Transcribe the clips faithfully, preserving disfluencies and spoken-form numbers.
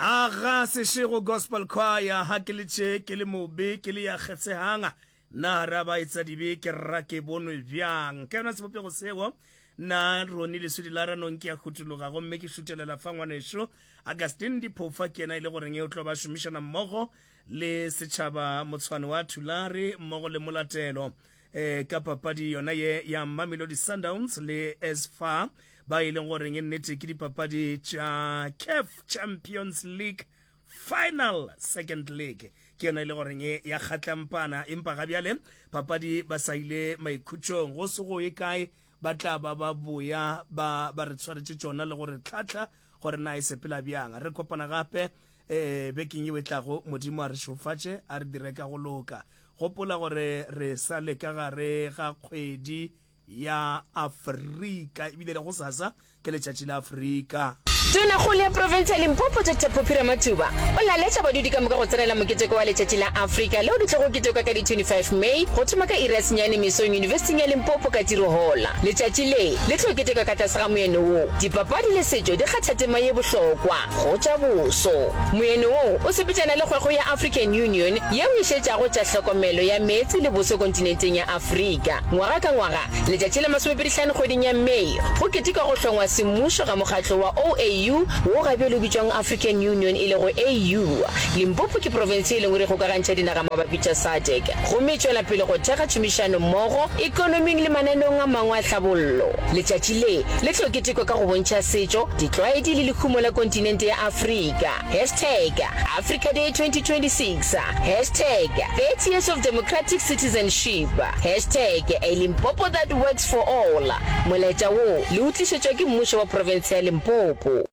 Aga seshego gospel choir ha ke le tše ke le mobe ke le ya kgetsehanga na raba itsa dibe ke rra ke bonwe bjang ke yona sebopego seo na roni le sudi lara no nke ya khutuluga go mme ke shutelela fa ngwanesho Augustine Diphofa ke yena ile gore nge o tlo ba shumishana mmogo le setšhaba motshwane wa Thulare mmogo le molatelo eh ka papadi yona ye ya Mamelodi Sundowns le S F A ba ile gore nge nnete ke dipapadi tša C A F Champions League final second leg ke yona ile gore nge ya kgatlampana empa ga bjale papadi ba sa ile maikhutšong go se go e kae ba tla ba ba boya ba ba re tshwaretse tsona le gore tlhatla gore na e sepela bjang re kopana gape eh beking ye tlago modimo a re shofatše a re direka go loka gopola gore re sa le ka gare ga kgwedi ya Afrika ebile go sasa ke letšatši la Afrika Tuna go le province Limpopo Doctor Popira Matuba o la letša badudi ka moka go tsenela moketeko wa letšatši la Afrika leo di tlogo keteka ka di twenty-five May go thoma ka ira senyane mesong University ya Limpopo ka tiro hola letšatši le le tlo keteka ka tlase ga moeno wo dipapadi le setšo di kgatha tema ye bohlokwa go tša boso moeno wo o sepetšana le kgwego ya African Union ye o išetšago tša hlokomelo ya meetse le boso kontinenteng ya Afrika ngwaga ka ngwaga letšatši la masomepedihlano kgweding ya May go keteka go hlongwa semmušo ga mokgatlo wa O A U wo gabe lo bitšwang African Union ile go A U Limpopo ke province ile ngwe go ka gantša dinaga mabapi tša S A D C go metšwela pele go thega tšhomišano mmogo economy le mananong a mangwe a tlhabollo letšatši le le tlo keteko ka go bontšha setšo ditlwaedi le lekhumo la kontinente ya Afrika hashtag Africa Day twenty twenty-six hashtag thirty years of democratic citizenship hashtag a Limpopo that works for all moletša wo le utlišetšwa ke mmušo wa province ya Limpopo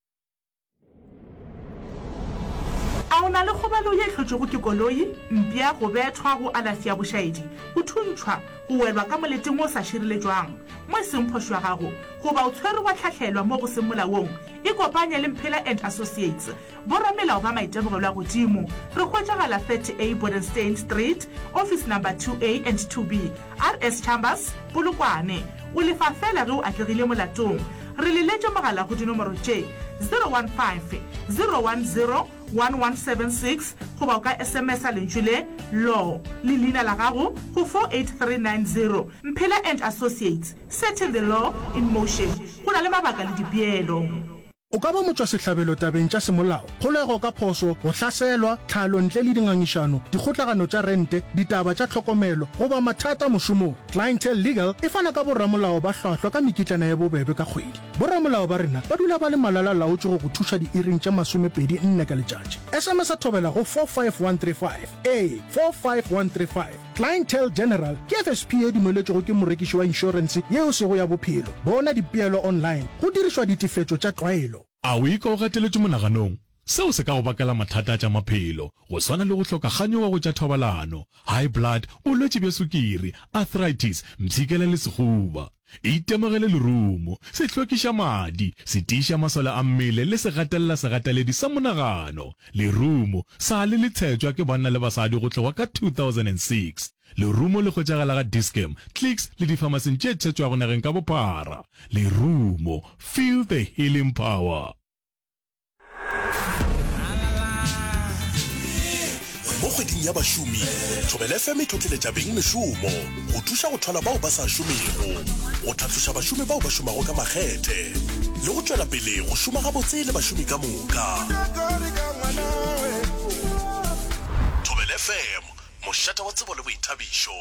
a ona le kgobalo ye hlotšego ke koloi mpia go bethwa go alafia bošaedi go thuntšhwa go welwa ka moleteng o sa šireletšwang mo e seng phošo ya gago goba o tshwere wa tlhatlhelwa mo go se molaong e kopanya le Mphela and Associates boramelao ba maitemogelo a godimo re hwetšagala thirty A Bodenstein Street office number two A and two B R S Chambers Polokwane o lefa fela ge o atlegile molatong re le letša mogala go dinomoro tše zero one five zero one zero one one seven six goba o ka S M S a lentšwile law le leina la gago go four eight three nine zero Mphela and Associates setting the law in motion go na le mabaka le dipeelo o ka ba motswa sehlabelo tabeng tša semolao kgolego ka phoso go hlaselwa tlhalo ntle le dingangišano dikgotlagano tša rente ditaba tša tlhokomelo goba mathata mošomong Clientele Legal e fana ka borramolao ba hlwahlwa ka mekitlana ya bobebe ka kgwedi borramolao ba rena ba dula ba le malala laotše go go thuša diiring tša masomepedi nne ka letšatši S M S a thobela go four five one three five a four five one three five Clientele General ke F S P e dumeletšego ke morekiši wa insurance yeo sego ya bophelo bona dipeelo online go dirišwa ditifetšo tša tlwaelo a o ikaogateletše monaganong seo se ka go bakela mathata tša maphelo go swana le go hloka kganyo wa go tša thobalano high blood bolwetši bja sukiri arthritis mtshikela le sekgoba itemogele lerumo se hlwekiša madi se tiiša masole a mmele le se gatelela segateledi sa monagano lerumo sa le letshetšwa ke banna le basadi go tloga ka two thousand six lerumo le hwetšagala ga Dischem Clicks le dipharmacing tše tšhetšwago nageng ka bophara lerumo feel the healing power mo kgweding ya bašomi Thobela F M e tlotleletša beng mešomo go thuša go thola bao ba sa šomego go tlhatloša bašomi bao ba šomago ka makgethe le go tšwela pele go šoma gabotse le bašomi ka moka Thobela F M mošata wa tsebo le boithabišo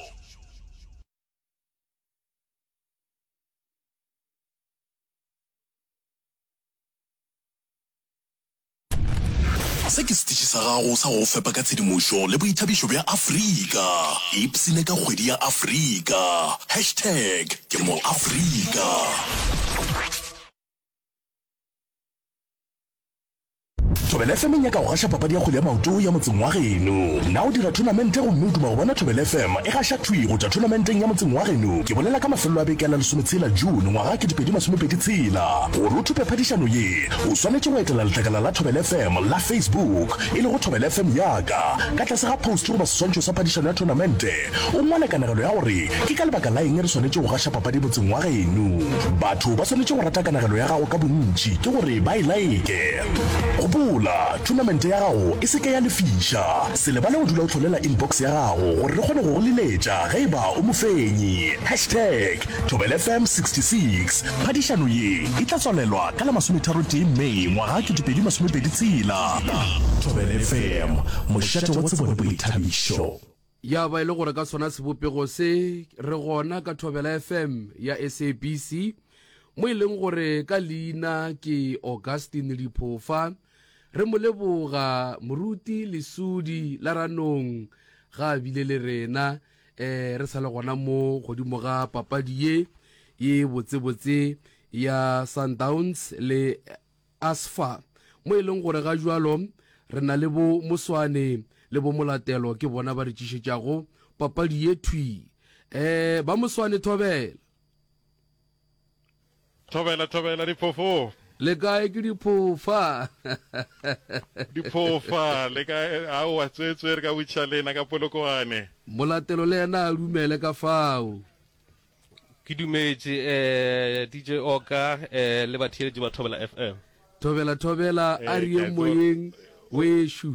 se ke setšhi sa gago sa go fepa ka tshedimošo le boithabišo bja Afrika ipsene ka kgwedi ya Afrika hashtag ke mo Afrika Thobela F M e nyaka go gaša papadi ya kgwele ya maoto ya motseng wa geno na o dira tournamente go mme o duma go bona Thobela F M e gaša thwi go tša tournamenteng ya motseng wa geno ke bolela ka mafelelo a beke a la lesometshela June ngwaga ke dipedi masomepedi tshela gore o thupe phadišano ye o swanetše go etela letlakala la Thobela F M la Facebook e le go Thobela F M yaka ka tlase ga post goba seswantšho sa phadišano ya tournamente o ngwale kanagelo ya gore ke ka lebaka la eng re swanetše go gaša papadi motseng wa geno batho ba swanetše go rata kanagelo ya gago ka bontši ke gore ba e laeke gopola fetola tournament ya gago e se ke ya lefisha se lebale go dula o tlholela inbox ya gago gore re kgone go go leletša ge eba o mofenyi hashtag Thobela F M sixty-six phadišano ye e tla tswalelwa ka la masometharotee Mei ngwaga ke dipedi masomepedi tshela. Thobela F M mošate wa tsebone boithabišo ya ba ile gore ka sona sebopego se re gona ka Thobela F M ya S A B C mo ileng gore ka leina ke Augustine Liphofa re mo leboga moruti lesudi la ranong ga bile le rena eh re sa le gona mo godimo ga papadi ye ye botsebotse ya Sundowns le Asfa mo ileng gore ga jwalo re na le bo Moswane le bo Molatelo ke bona ba re tšhišetšago papadi ye thui eh ba Moswane Thobela Thobela Thobela Diphofu le kae ke Diphofa Diphofa le kae a o tswetswe re ka botšhalena ka Polokwane Molatelo le yena a dumele ka fao ke dumetse eh D J Oka eh le batheletši ba Thobela F M Thobela Thobela a re moyeng weshu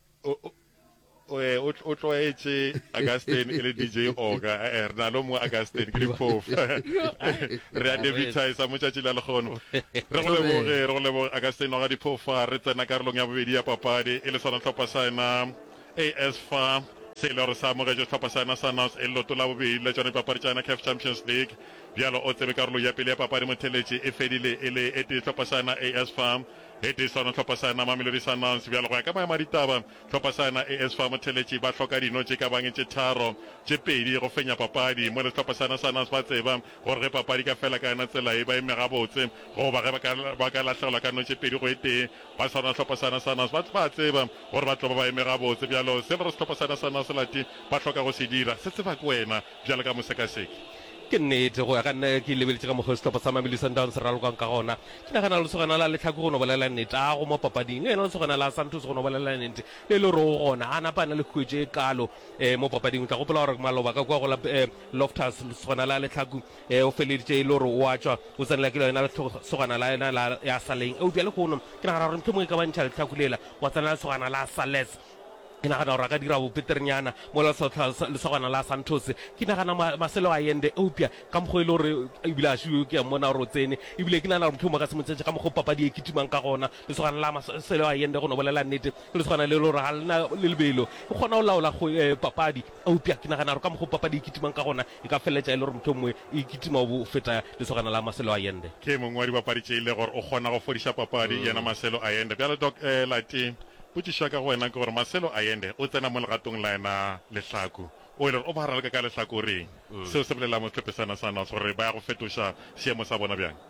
o o tloetse Augustine ile D J Oka e rena lo mo Augustine ke Diphofa re a debitize mo tšatši la legono re go leboge re go leboge Augustine ga Diphofa re tsena karolong ya bobedi ya papadi e le sona tlhopha sana A S F A se le re sa mo ge tlhopha sana sana e loto la bobedi le tsone papadi tsana C A F Champions League bjalo o tsebe karolo ya pele ya papadi motheletši e fedile e le e tlhopha sana A S F A e te sona tlhopha sana Mamelodi Sundowns bjalo go ya ka maemo a ditaba tlhopha sana A S F A motheletši ba hloka dino tše ka bang tše tharo tše pedi go fenya papadi mo le tlhopha sana Sundowns ba tseba gore ge papadi ka fela ka ena tsela e ba eme gabotse go ba ge ba ka lahlegelwa ka no tše pedi go e tee ba sona tlhopha sana Sundowns ba tseba gore ba tlo ba eme gabotse bjalo se re tlhopha sana Sundowns lati ba hloka go se dira se tseba ke wena bjalo ka mosekaseki ke nnete go ya ka nna ke lebeletše ka mokgwa setlhopha sa Mamelodi Sundowns se ralokang ka gona ke nagana lesogana la letlhako go no bolela nnete a go mo papading ena lesogana la Santos go no bolela nnete le le ro gona a napa na le khwetse e kalo eh mo papading o tla gopola gore maloba ka kwa go la Loftus lesogana la letlhako eh o feleditše le gore o a tswa o tsenela ke lena lesogana la ena la ya Saleng o bjale go no ke nagana gore ntho mongwe ka bantšha letlhako lela wa tsenela lesogana la Sales ke nagana gore a ka dira bopeternyana mo lesogana la Santos ke nagana maselo a yende eupia ka mokgwa e le gore ebile a šiwe ke ya mmona gore o tsene ebile ke nagana gore motho mo ka se motsetše ka mokgwa papadi e ketimang ka gona lesogana la maselo a yende go no bolela nnete ke lesogana le le gore ga lena le lebelo e kgona go laola papadi eupia ke nagana gore ka mokgwa papadi e ketimang ka gona e ka feleletša e le gore motho mongwe e ketima go feta lesogana la maselo a yende ke mongwe wa dibapadi tše e le gore o kgona go fodiša papadi yena maselo a yende bjale doc lati potšiša ka go wena ke gore maselo a yende o tsena mo legatong la ena lehlako o ile o ba raleka ka lehlako reng seo se bolela mo tlhophesana sana gore ba ya go fetoša seemo sa bona bjang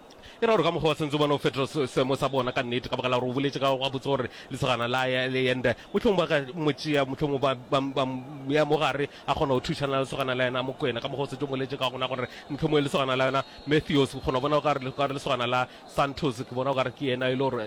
e ra gore ka mokgwa wa sentse bona o fetola seemo sa bona ka nnete ka baka la gore o boletše ka ga botse gore lesogana la le yende motlhong ba ka motšea motlhong ba ya mo gare a kgona go thušana lesogana la ena mo kwena ka mokgwa o setse moletše ka gona gore motlhomong lesogana la yona Matthews kgona bona o kare lesogana la Santos ke bona o kare ke ena e le gore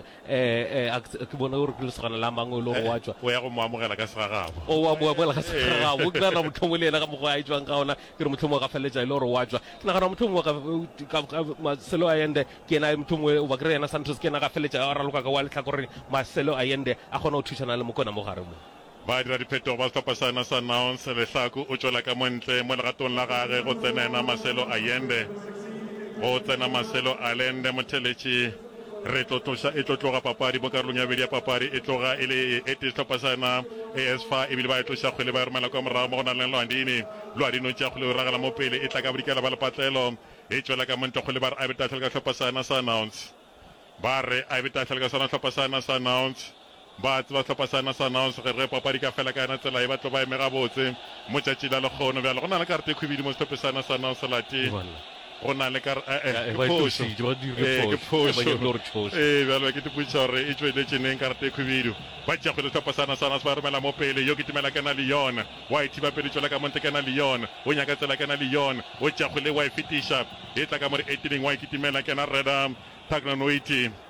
um ke bona gore ke lesogana la mangwe e le gore wa tswa o ya go mo amogela ka segagabo o wa mo amogela ka segagabo ke nagana motlhomong le ena ka mokgwa a e tswang ka gona ke re motlhomong ka feleletša e le gore wa tswa ke nagana motlhomong maselo a yende ke ena motho mongwe o ba kry ena Santos ke ena ga feletša a raloka ka wa letlhako gore maselo a yende a kgona go thušana le mokona mo gare mo ba dira diphetogo ba setlhopha sana Sundowns lehlako o tswela ka montle mo legatong la gage go tsena ena maselo a yende go tsena maselo a lende motheletši re tlotloša e tlotloga papadi mo karolong ya bedi ya papadi e tloga e le e te setlhopha sana A S F A ebile ba e tloša kgwele ba e romela kwa morago mo go na leng lwandini lwandino tša kgwele o ragela mo pele e tla ka bodikela ba lepatlelo e tswela ka montle kgwele ba re a betatlhele ka setlhopha sana Sundowns ba re a betatlhele ka sona setlhopha sana Sundowns ba tseba setlhopha sana Sundowns ge re papadi ka fela ka ena tsela e ba tlo ba eme gabotse mo tšatši la lekgono bjalo go na le karete khwebedi mo setlhophe sana Sundowns lati go na le ka ee bjalo ke tepotša gore e tsweletšeneng karate khwibidu ba tšea kgwele setlhopha sana sana se ba romela mo pele yo ke timela kena le yona wa e thiba pele tswela ka monte kena le yona o nyaka tsela kena le yona o tšea kgwele wa e fetiša e tla ka more eighteen wa e kitimela kena reda tagnanoiti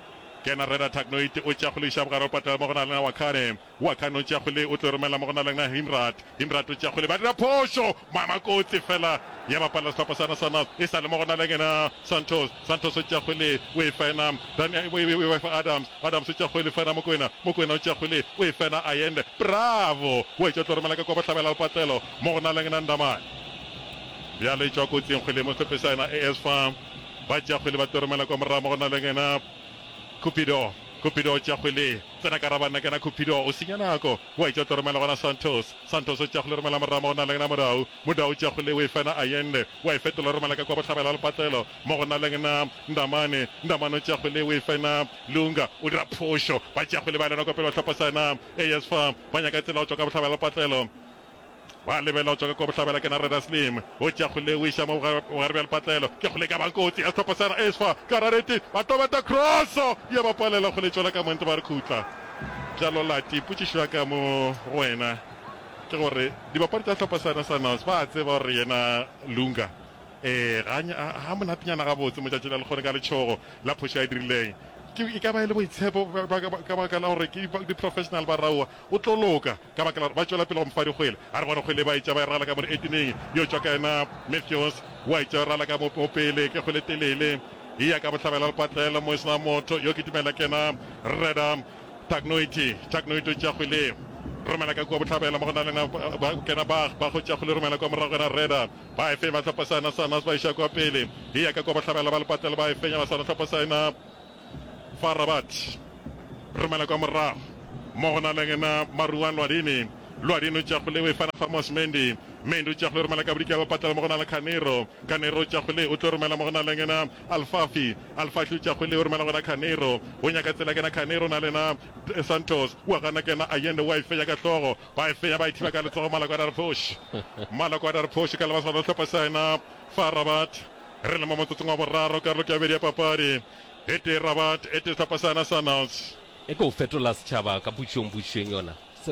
kena reda Tagnoiti o tša go le iša bogare o patela mo go na le Wakane Wakane o tša go le o tlo romela mo go na le Himrat Himrat o tša go le ba dira phošo mamakotsi fela ya bapala sehlopha sana sana e sa le mo go na le ngena Santos Santos o tša go le o e fena Adams Adams o tša go le fena Mokoena Mokoena o tša go le o e fena Ayende bravo o e tša tlo romela ka kwa bohlabela le patelo mo go na le ngena Ndamane bjale tšwa kotsing kgwele mo sehlopha A S Farm ba tša kgwele ba tlo romela kwa morago mo go na le ngena Cupido Cupido tša kgwele tsena ka rabana kena Cupido o senya nako wa itša tlo romela gona Santos Santos o tša kgwele romela morao mo go na le ngena Modau Modau tša kgwele o e fena Ayende wa e fetola romela ka kwa bohlabela le patelo mo go na le ngena Ndamane Ndamane o tša kgwele o e fena Lunga o dira phošo ba tša kgwele ba lena kwa pele ba hlopha sana A S Farm ba nyaka tsela o tšwa ka bohlabela le patelo ba lebela o tswa ka bohlabela ke na Reda Slim o tša kgole o iša mo gare bja lepatlelo ke kgole ka bankotsi a sehlopha sa A S F A ka rareti ba tobeta crosso ya ba palela kgole tšwela ka monte ba re khutla jalo lati potšišwa ka mo go wena ke gore dibapadi tša sehlopha sana sa Naus ba tseba gore yena Lunga um ga monatenyana gabotse motšatši la le kgone ka letšhogo la phošo a e dirileng e ka ba e le boitshepo ka baka la gore ke di-professional ba raua o tlo loka ka baka la gore ba tšwela pele go mfa dikgwele a re bona kgwele ba itša ba e rala ka mo eighteen yo tšwa ka ena Matthews wa itša rala ka mo pele ke kgwele telele e ya ka bohlabela lepatlela mo e sena motho yo ke timela kena Reda Tagnoiti Tagnoiti o tša kgwele romela ka kwa bohlabela mo go na lena kena ba ba go tša kgwele romela kwa morago kena Reda ba e fe ba tlhopha sana sana ba iša kwa pele e ya ka kwa bohlabela ba lepatlela ba e fenya ba sana tlhopha sana Farabat romela kwa morago mo go na le ngena Maruan Lwadini Lwadini o tša kgole o e fana Famos Mendy Mendy o tša kgole romela ka bodika ba patela mo go na le Canero Canero o tša kgole o tlo romela mo go na le ngena Alfafi Alfafi o tša kgole o romela gona Canero o nyaka tsela kena Canero na lena Santos wa gana kena Ayende wa e fenya ka hlogo ba e fenya ba e thiba ka letsogo Malako a Darphosh Malako a Darphosh ka lebasa go tlhopha sana Farabat re le mo motsotsong wa boraro ka rolo ke abedi ya papadi ete Rabat ete sehlopha sana sa Naus e ko fetola setšhaba ka pušong pušeng yona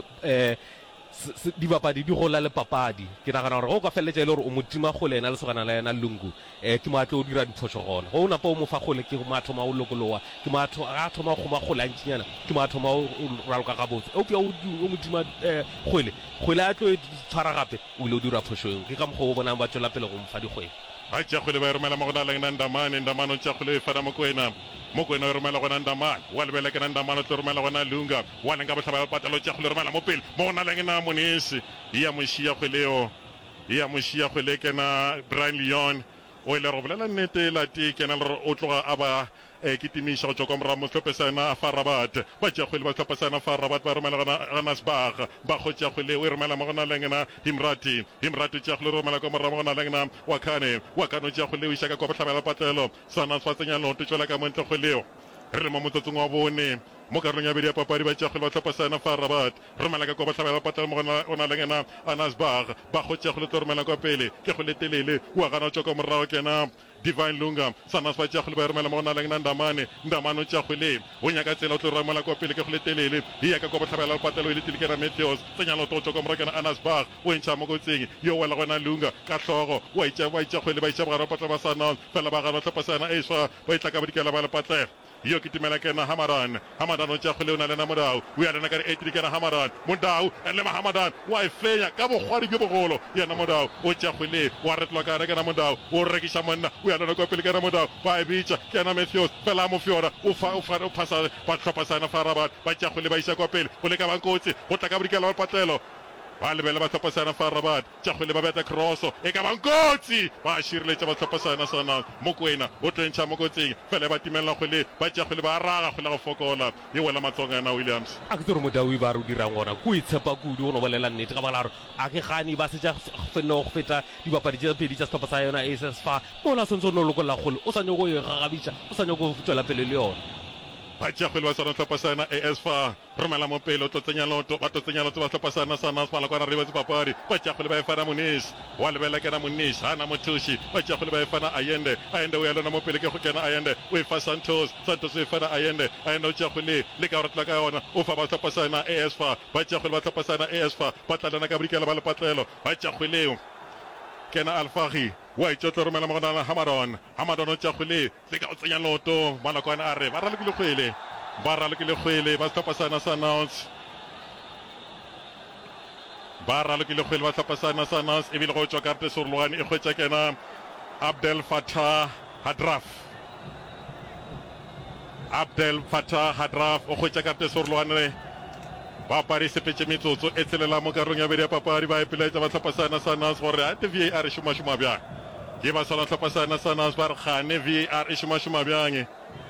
um dibapadi di gola le papadi ke nagana gore go ka feleletša e le gore o motima gole ena le sogana la ena Lungu um ke matle o dira diphošo gona go o napa o mo fa gole ke mathoma o lokoloa ke matho a thoma go ma gola ntšinyana ke mathoma o raloka gabotse eupša o motima um kgwele kgwele a tlo e tshwara gape o ile o dira phošong ke ka mokgwa o bonang ba tswela pele go mfa dikgwele a tša kgwele ba e romela mo go na leng na Ndamane Ndamane o tša kgwele e fana Mokoena Mokoena o e romela gona Ndamane wa lebele ke na Ndamane o tlo romela gona Lunga wa leng ka bohlabela patelo tša kgwele romela mo pele mo go na leng na Monisi e ya mošia kgweleo e ya mošia kgwele ke na Brian Leon o ile go bolela nnete lati ke na le o tloga a ba ke timiša go tšwa kwa morago mo sehlopha sana Farabat ba tša kgwele ba sehlopha sana Farabat ba romela gana Sbag ba go tša kgwele o e romela mo go na leng na Himrati Himrati o tša kgwele o romela kwa morago mo go na leng na Wakane Wakane o tša kgwele o iša ka kwa bohlabela patlelo sana fa tsenya loto tšwela ka montle kgweleo re le mo motsotsong wa bone mo karolong ya bedi ya papadi ba tša kgwele ba tlhopha sana Farabat romela ka kwa bohlabela patlelo mo o na leng na Anasbag ba go tša kgwele tlo romela kwa pele ke kgwele telele wa gana o tšwa kwa morago kena Divine Lunga sana ba tša kgwele ba romela mo go na leng na Ndamane Ndamane o tša kgwele o nyaka tsela o tlo romela kwa pele ke kgwele telele e ya ka kwa bohlabela patlelo e le tele kena Matthews tsenya loto o tšwa kwa morago kena Anasbag o e ntšha mo kotsing yo wela gona Lunga ka hlogo wa itša wa itša kgwele ba iša bogare ba patlelo ba sana fela ba gana tlhopha sana A S F A ba itla ka bodikela ba le patlelo yo ke timela kena Hamadan Hamadan o tša kgwele o na lena Modau o ya lena ka di-eighteen kena Hamadan Modau le Mahamadan wa e fenya ka bogwadi bjo bogolo yena Modau o tša kgwele wa retlwa kare kena Modau o rekiša monna o ya lena kwa pele kena Modau ba e bitša kena Matthews fela mo fiora o phasa ba tlhopha sana Farabat ba tša kgwele ba iša kwa pele go le ka bankotsi go tla ka bodikela ba patlelo ba lebele ba tlhopha sana Farabat tša kgwele ba beta crosso e ka bankotsi ba šireletša ba tlhopha sana sana Mokoena o tlentšha mo kotsing fela ba timelela kgwele ba tša kgwele ba raga kgwele go fokola e wela matsong ana Williams a ke tsere Modaui ba re o dirang gona ko itshepa kudu go no bolela nnete ka bala gore a ke gane ba setša fenno go feta dibapadi tša pedi tša sehlopha sa yona A S F A mola swantse o ne o lokolola kgole o sa nyako go e gagabitša o sa nyako go tswela pele le yona ba tša kgwele ba sana tlhopha sana A S F A romela mo pele o tlo tsenya loto ba tlo tsenya loto ba tlhopha sana sana smala kwana re ba tsepapadi ba tša kgwele ba e fana Monis wa lebela kena Monis hana mothuši ba tša kgwele ba e fana Ayende Ayende o ya lona mo pele ke go kena Ayende o e fa Santos Santos o e fana Ayende Ayende o tša kgwele le ka retla ka yona o fa ba tlhopha sana A S F A ba tša kgwele ba tlhopha sana A S F A ba tla lena ka bodikela ba le patlelo ba tša kgweleo kena Alfahi wa itša tlo romela mo go na Hamadan Hamadan o tša kgwele le ka o tsenya loto Malakwana a re ba ralekile kgwele ba ralokile kgwele ba setlhopha sana sa Nouns ba ralokile kgwele ba setlhopha sana sa Nouns ebile go tswa karte sorolwane e kgwetsa kena Abdel Fattah Hadraf Abdel Fattah Hadraf o kgwetsa karte sorolwane ba pari sepetse metsotso e tselela mo karong ya bedi ya papadi ba epiletsa ba setlhopha sana sa Nouns gore a te V A R e šoma šoma bjang ke ba sala setlhopha sana sa Nouns ba re gane V A R e šoma šoma bjang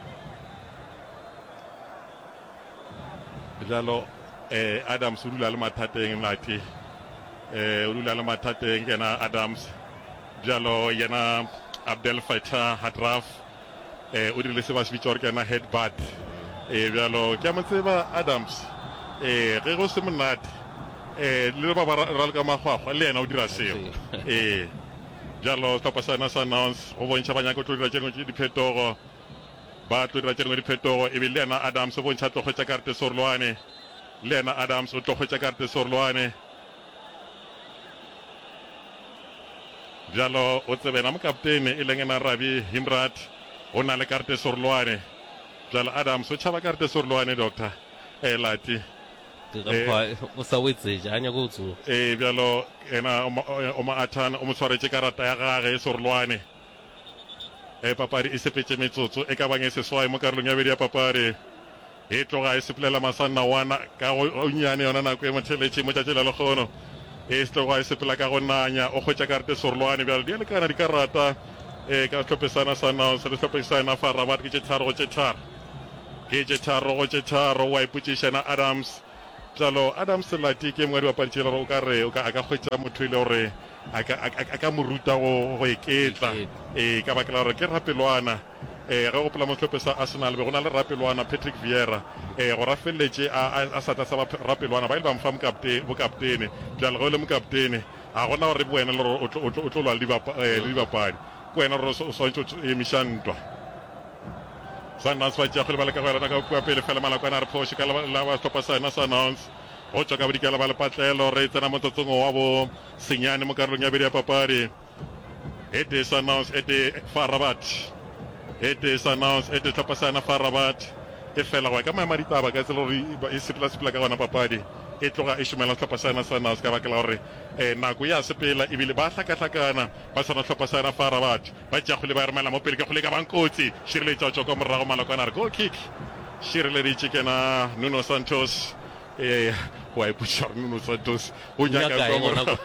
jalo eh Adams o dula le mathateng lati eh o dula le mathateng kena Adams jalo yena Abdel Fattah Hadraf eh o dirile se ba se bitsa kena headbutt eh jalo ke a motseba Adams eh ge go se monate eh le ba ba ralka magwagwa le yena o dira seo eh jalo setlhopha sana sa Nouns go bontšha banya go tlodira tšengwe tše diphetogo ba tlodira tšengwe diphetogo e be le yena Adams o bontšha tlo kgwetsa karte sorolwane le yena Adams o tlo kgwetsa karte sorolwane jalo o tsebena mokaptene e leng ena Rabi Himrat o na le karte sorolwane jalo Adams o tšhaba karte sorolwane doctor eh lati o sa wetseja a nyako tso eh bjalo ena o ma athana o mo tshwaretse karata ya gage sorolwane eh papadi e sepetse metsotso e ka bang e seswai mo karolong ya bedi ya papadi e tloga e sepelela masana wana ka go nyane yona nako e motheletše mo tšatši la lekgono e tloga e sepela ka go nanya o kgwetša karte sorolwane bjalo di lekana dikarata eh ka setlhophesana sa Nouns le setlhophesana fa Rabat ke tše tharo go tše tharo ke tše tharo go tše tharo wa ipotšišana Adams jalo Adams lati ke mongwe wa partšela o ka re o ka ka kgwetša motho ile gore a ka moruta go go eketla eh ka ba kla re ke rapelwana eh ga go pela mo tlhophe sa Arsenal be go na le rapelwana Patrick Vieira eh go rafeletse a sa ta sa rapelwana ba ile ba mfa mokaptene bo kaptene jalo go le mokaptene a gona gore buena le o tlo o tlo lwa le dibapadi buena ro so so e mishantwa sana swa tja go le ba le ka go rata ka kwa pele fela malakwana re phoshi ka la ba setlhopha sana sa Nouns o tswa ka bodikela ba le patlelo re tsena mo tsotsong wa bo senyane mo karolong ya bedi ya papadi ete sa Nouns ete fa Rabat ete sa Nouns ete setlhopha sana fa Rabat e fela go ka maema ditaba ka tselo re e sepela sepela ka gona papadi e tloga e shumela setlhopha sana sa Nouns ka ba kela gore eh nako ya sepela ebile ba hlakahlakana ba sana setlhopha sana fa Rabat ba tja go le ba remela mo pele ka go le ka bankotsi Shirley tsotso ka morago malakwana re goal kick Shirley ri chikena Nuno Santos eh wa iputsa Nuno Santos o nyaka ka mo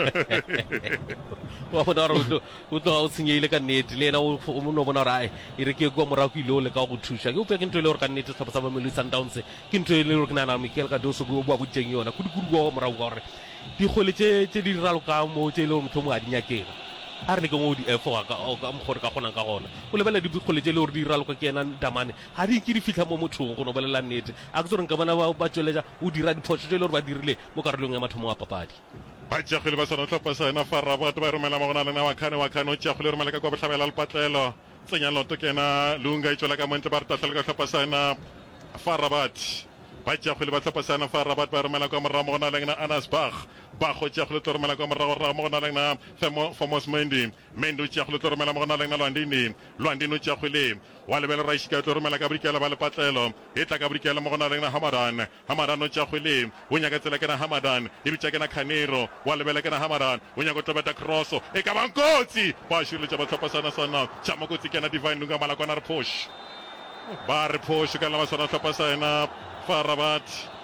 wa bona ro o tlo o tsenyile ka nnete le ena o mo no bona ra e re ke go morago ile le ka go thusha ke o pe ke ntwe le gore ka nnete setlhopha sa Mamelodi Sundowns ke ntwe le gore ke nana Michael Cardoso go bua botseng yona ku dikudu go morago gore di gole tše tše di raloka mo tše le motho mo a dinyakela a re le ke mo di F wa ka o ka mo gore ka gona ka gona o lebela di gole tše le gore di raloka ke ena damane ha di ke di fitla mo mothong go no belela nnete a ke tsore nka bona ba ba tsweletša o dira diphoso tše le gore ba dirile mo karolong ya mathomo wa papadi ba tja go le ba sana tlhopha sana fa Rabat ba romela mogona le na wa khane wa khane o tja go le romela ka go botlhabela le patlelo tsenya loto kena lunga itswela ka montle ba re tatlela ka tlhopha sana fa Rabat ba tja go le ba tlhopha sana fa Rabat ba romela ka morra mogona le na Anas Bach ba go tja go le romela ka morra go mogona le na Famous Mendy Mendy tja go le romela mogona le na Lwandini Lwandini tja go le wa lebele ra ishika tlo romela ka brikela ba le patlelo e tla ka brikela mogona le na Hamadan Hamadan tja go le o nyaka tsela kena Hamadan e bitsa kena Khanero wa lebele kena Hamadan o nyaka go tobeta cross e ka bankotsi ba shile tja ba tlhopha sana sana tja mo kotsi kena Divine Lunga malakwana re push ba re push ka la ba sana tlhopha sana fa Rabat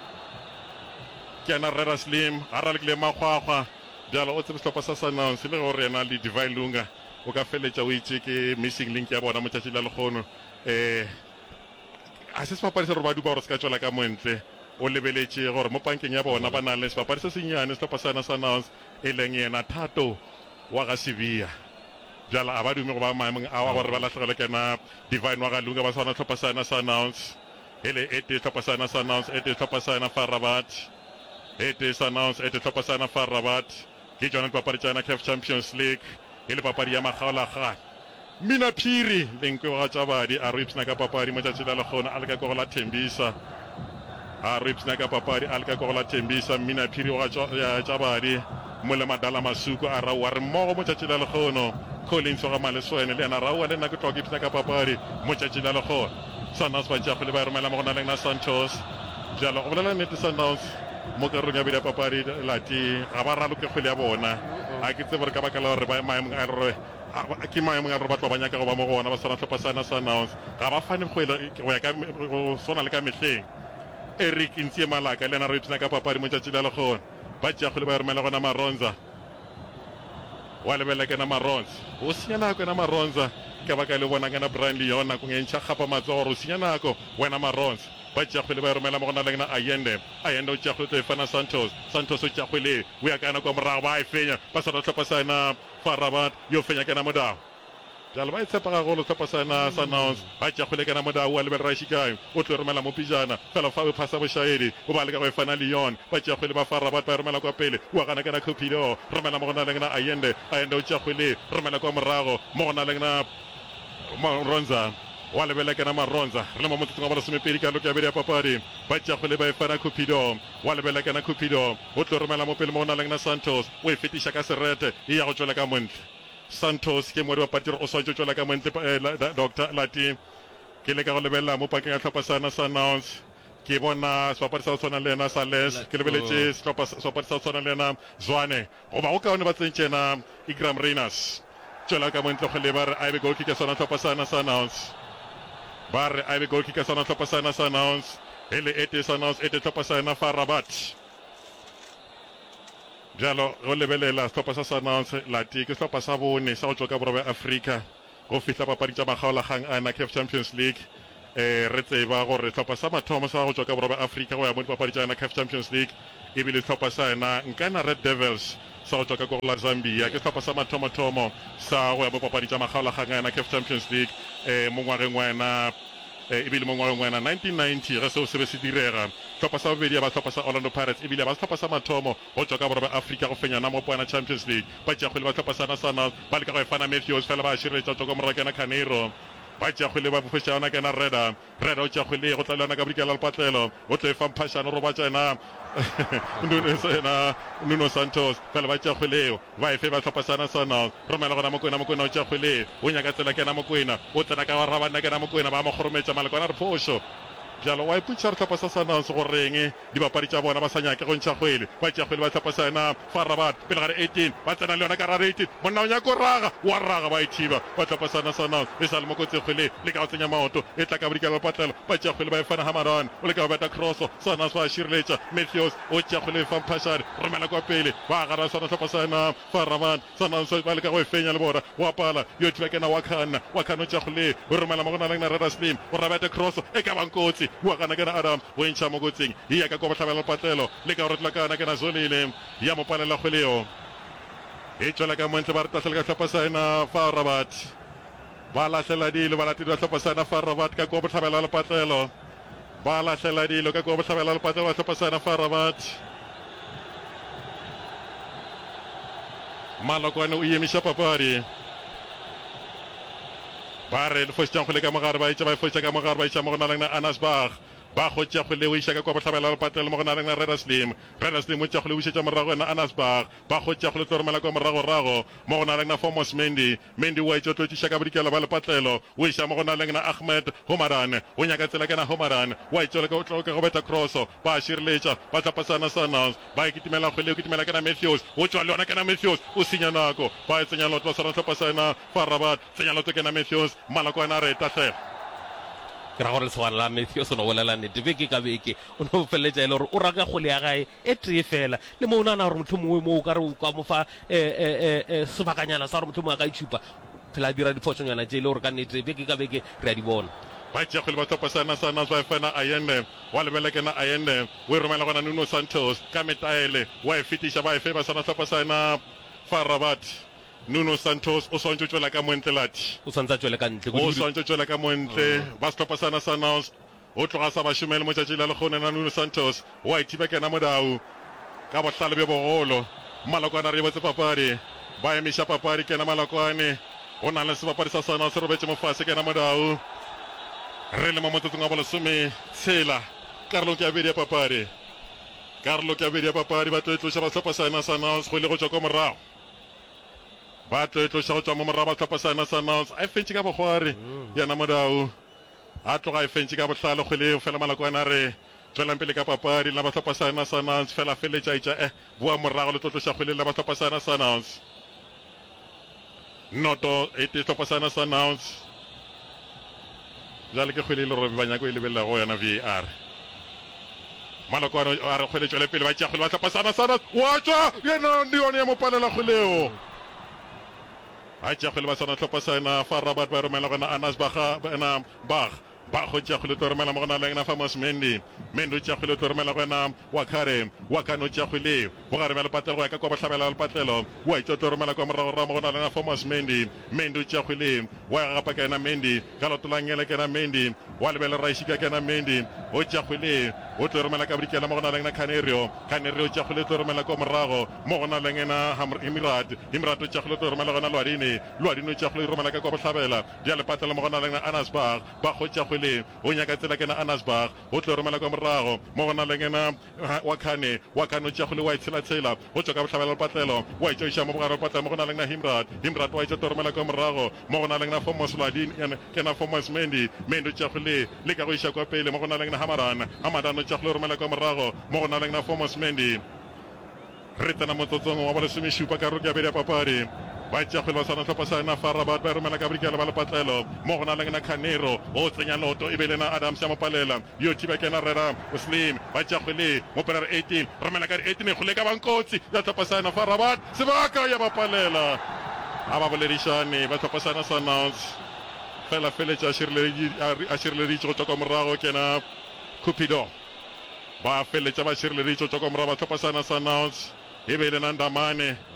kena Rera Slim arale ke le magwagwa jalo o tsebe setlhopha sa Nouns le gore ena le Divine Lunga o ka feletša o itse ke missing link ya bona mo tšatši la lekgono eh a se sepapadi se gore ba dupa gore se ka tswela ka montle o lebeletše gore mo pankeng ya bona ba nang le sepapadi se senyane setlhopha sana sa Nouns e leng yena Thato wa ga Sevilla jalo a ba dume go ba maemong a gore ba latlhegelwe kena Divine wa ga Lunga ba swana setlhopha sana sa Nouns ele ete setlhopha sana sa Nouns ete setlhopha sana fa Rabat ete sa Nouns ete setlhopha sana fa Rabat ke tsona dipapadi tša C A F Champions League e le papadi ya magaolagane Mina Phiri lenkwe wa tša badi a ripsna ka papadi mo tšatši la lekgono a le ka kogo la Thembisa a ripsna ka papadi a le ka kogo la Thembisa Mina Phiri wa tša badi mo le Madala Masuku a raua re mmogo mo tšatši la lekgono Collins wa ga Maleswene le yena raua le nna ke tloga ke ipsna ka papadi mo tšatši la lekgono Sundowns ba tšea kgwele ba e romela mo go na leng na Santos jalo go bolela nnete Sundowns mo karolong ya bedi ya papadi lati ga ba raloke kgwele ya bona a ke tse gore ka baka la gore maemong a re ke maemong a re ba tlo ba nyaka go ba mo go ona ba sona tlhopha sana Sundowns ga ba fane kgwele go ya ka go sona le ka mehleng Eric Ntsie Malaka le ena re tsena ka papadi mo tšatši la legona ba tšea kgwele ba e romela gona Maronza wa lebela ke na Maronza o senya nako na Maronza ka baka le bona kana Brian Leon nako e ntšha gapa matsogo o senya nako wena Maronza ba tšea kgwele ba e romela mo gona leng na Ayende Ayende o tšea kgwele tlo e fana Santos Santos o tšea kgwele o ya kana kwa morago ba e fenya ba sa tlhopha sana Farabat yo fenya kana modao jalo ba e tshepa gagolo tlhopha sana Sundowns ba tšea kgwele kana modao wa lebela Rashikayo o tlo romela mo pijana fela fa o phasa bošaedi o ba le ka go e fana Leon ba tšea kgwele ba Farabat ba e romela kwa pele o gana kana Cupido romela mo gona leng na Ayende Ayende o tšea kgwele romela kwa morago mo gona leng na Maronza wa lebela kana Maronza re le mo motsotsong wa ba lesomepedi ka loka ya bedi ya papadi ba tšea kgwele ba e fana Cupido wa lebela kana Cupido o tlo romela mo pele mo gona leng na Santos o e fetiša ka serete e ya go tšwela ka montle Santos ke mo di bapatiro o swantse tšwela ka montle Doctor Lati ke le ka go lebelela mo pakeng ya tlhopha sana Sundowns ke bona sebapadi sa go tshwana le ena Sales ke lebeletse sebapadi sa go tshwana le ena Zwane goba go kaone ba tsentšena Ikram Reyners tšwela ka montle go le ba re a ebe goal kick ya sona tlhopha sana Sundowns ba re a ebe goal kick ya sona tlhopha sana Sundowns e le ete Sundowns ete tlhopha sana Farabat jalo go lebelela setlhopha sa Sundowns Lati ke setlhopha sa bone sa go tswa ka borobe Africa go fihla papadi tša makgaolagang ana C A F Champions League eh re tseba gore setlhopha sa mathomo sa go tswa ka borobe Africa go ya mo dipapadi tša ana C A F Champions League ebile setlhopha sa ena nkana Red Devils sa go tswa ka koro la Zambia ke setlhopha sa mathomo-thomo sa go ya mo papadi tša makgaolagang ana C A F Champions League eh mo ngwageng wa ena ebile mo ngwageng wa ena nineteen ninety ge seo se be se direga tlhopha sa bobedi ya ba tlhopha sa Orlando Pirates ebile ba setlhopha sa mathomo go tswa ka borobe Africa go fenyana mo poana Champions League ba tšea kgwele ba tlhopha sana sana ba le ka go e fana Matthews fela ba a šireletša tswa ka morago kena Caneiro ba tšea kgwele ba bofetša yona kena Reda Reda o tšea kgwele go tla le yona ka bodikela lepatlelo o tlo e fa mphašano ro ba tšena Nuno Santos fela ba tšea kgweleo ba e fe ba tlhopha sana sana romela gona Mokwena Mokwena o tšea kgwele o nyaka tsela kena Mokwena o tsena ka warra banna kena Mokwena ba mo kgorometša malekwana re phošo jalo wa iputša re tlhopha sa Sundowns goreng dibapadi tša bona ba sa nyake go ntšha kgwele ba tšea kgwele ba tlhopha sana Farabat pele ga re eighteen ba tsena le yona ka rara eighteen monna o nyako raga wa raga ba e thiba ba tlhopha sana Sundowns e sa le mo kotse kgwele le ka go tsenya maoto e tla ka bodikela lepatlelo ba tšea kgwele ba e fana Hamadan o le ka go beta crosso Sundowns ba a šireletša Matthews o tšea kgwele e fa mphašane romela kwa pele ba gara sona tlhopha sana Farabat Sundowns ba le ka go e fenya le bona wa pala yo thiba kena Wakana Wakana o tšea kgwele o romela mo go na leng na Reda Slim o rabete crosso e ka bang kotsi wa kana kena Adam o ntšha mo kotsing e ya ka kwa botlhabela lepatlelo le ka gore tlakana kena Zolile ya mo palela kgweleo e tšwela ka montle ba re tlatlhele ka tlhopha sa ena Farabat ba latlhela dilo ba latedi ba tlhopha sa ena Farabat ka kwa botlhabela lepatlelo ba latlhela dilo ka kwa botlhabela lepatlelo ba tlhopha sa ena Farabat Malokwane o emiša papadi ba re le fositšang kgwele ka mogare ba itša ba e fositša ka mogare ba itša mo go na leng na Anasbach ba go tšea kgwele o iša ka kwa botlhabela lepatlelo mo go na leng na Reda Slim Reda Slim o tšea kgwele o išetša morago ena Anasbach ba go tšea kgwele tlo romela kwa morago-rago mo go na leng na Formos Mendy Mendy wa itša o tlo tšiša ka bodikela ba lepatlelo o iša mo go na leng na Ahmed Homadan o nyaka tsela ke na Homadan wa itša ka go beta crosso ba a šireletša ba tlhapa sana Sundowns ba e kitimela kgwele o kitimela ke na Matthews o tšwa le yona ke na Matthews o senya nako ba e tsenya loto ba sana tlhapa sana Farabat tsenya loto ke na Matthews Malakwana re tatlhela ke ra gore lesogana la Matthews o no bolela nnete beke ka beke o no feleletša e le gore o raka kgole ya gae e tee fela le mo o nana gore motlho mongwe mo o ka re o ka mo fa sebakanyana sa gore motlho mongwe a ka itšhupa phela a dira diphošonyana tše e le gore ka nnete beke ka beke re a di bona ba tšea kgwele ba tlhopha sana sana ba e fena Ayende wa lebele kena Ayende o e romela gona Nuno Santos ka metaele wa e fetiša ba e fe ba sana tlhopha sana Farabat Nuno Santos o swantse tšwela ka montle Lati o swantse tšwela ka ntle o swantse tšwela ka montle ba setlhopha sana Sundowns o tloga sa ba šomele mo tšatši la lekgone na Nuno Santos wa ithiba kena modau ka bohlale bja bogolo Malokwane re botse papadi ba emiša papadi kena Malokwane o na le sebapadi sa Sundowns se robetše mo fase kena modau re le mo motsotsong wa bolesome tshela karolong ke ya bedi ya papadi karolo ke ya bedi ya papadi ba tlo e tloša ba setlhopha sana Sundowns go ile go tšwa ko morago ba tlo e tloša go tswa mo morago ba tlhopha sana Sundowns a e fentše ka bogware yana modau a tloga e fentse ka botlhale kgwele fela malakwana re tswelang pele ka papadi la batlhophasana Sundowns fela feletša itša eh boa morago le tlotloša kgwele la batlhophasana Sundowns noto e te tlhophasana Sundowns jale ke kgwele e le gore ba nyako e lebelela go yona V A R malakwana a re kgwele tswele pele ba tšea kgwele ba tlhophasana Sundowns wa tšwa yena ndi yone ya mo palela kgweleo a tšea kgwele ba sana tlhophasana fa Rabat ba romela gona Anas Baga bana Bag ba go tšea kgwele toromela mo gona leng na Famous Mendy Mendy tšea kgwele toromela gona Wakare Wakano tšea kgwele go ga re mela patlelo ya ka kwa bohlabela le patlelo wa itšo toromela kwa morago ra mo gona leng na Famous Mendy Mendy tšea kgwele wa ga pa kena Mendy ka lotolangela kena Mendy wa lebela raishika kena Mendy o tšea kgwele o toromela ka brikela mo gona leng na Canerio Canerio tšea kgwele toromela kwa morago mo gona leng na Himrat Himrat tšea kgwele toromela gona Lwadini Lwadini tšea kgwele romela ka kwa bohlabela dia le patlelo mo gona leng na Anas Bag ba go tšea kgwele o nyaka tsela kena Anas Bag o tlo romela kwa morago mo gona leng na Wakane Wakane tšea kgwele wa itshela tsela o tšwa ka bohlabela le patlelo wa itšo iša mo gona patlelo mo gona leng na Himrat Himrat wa itšo toromela kwa morago mo gona leng na Famous Lwadini kena Famous Mendy Mendy tšea kgwele le ka go iša kwa pele mo gona leng na Hamadan Hamadan tšea kgwele romela kwa morago mo gona leng na Famous Mendy re tsena motsotsong wa ba lesomešupa ka roke ya bedi ya papadi ba tšea kgwele ba sana tlhophasana fa Rabat ba romela ka brikela ba le patlelo mo gona leng na Canero o tsenya loto e be le na Adams ya mopalela yo thiba kena Rera Muslim ba tšea kgwele mo pela eighteen romela ka eighteen e kgole ka bankotsi ya tlhophasana fa Rabat sebaka ya bapalela a ba boledišane ba tlhophasana Sundowns fela feletša a šireleditše go tswa kwa morago kena Cupido ba feletša ba šireleditše go tswa kwa morago ba tlhophasana Sundowns e be le na Ndamane